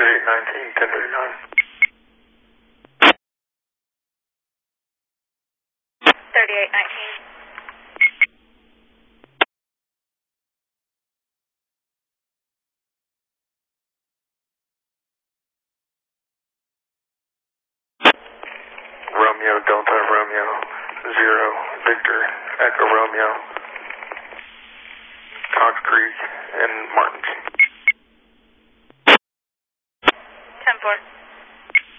3819, 1039. 3819. Romeo, Delta, Romeo, 0, Victor, Echo Romeo, Cox Creek, and Martins. 10-4.